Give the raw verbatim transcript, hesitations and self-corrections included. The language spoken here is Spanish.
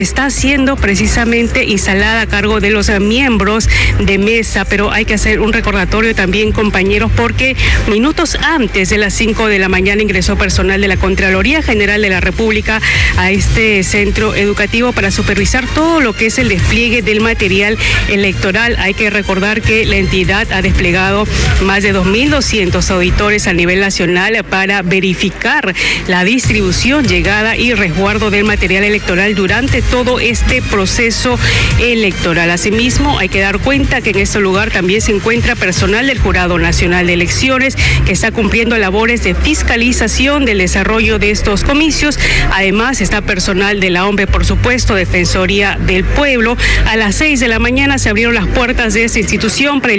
está siendo precisamente instalada a cargo de los miembros de mesa, pero hay que hacer un recordatorio también, compañeros, porque minutos antes de las cinco de la mañana ingresó personal de la Contraloría General de la República a este centro educativo para supervisar todo lo que es el despliegue del material electoral. Hay que recordar que la entidad ha desplegado más de dos mil doscientos auditores a nivel nacional para verificar la distribución, llegada y resguardo del material electoral durante todo este proceso electoral. Asimismo, hay que dar cuenta que en este lugar también se encuentra personal del Jurado Nacional de Elecciones que está cumpliendo labores de fiscalización del desarrollo de estos comicios. Además, está personal de la O M B E, por supuesto, Defensoría del Pueblo. A las seis de la mañana se abrieron las puertas de esta institución para el